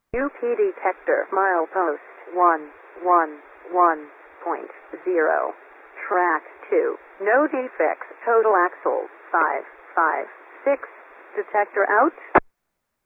UP detector milepost 111.0. Track 2. No defects. Total axle 556. Detector out.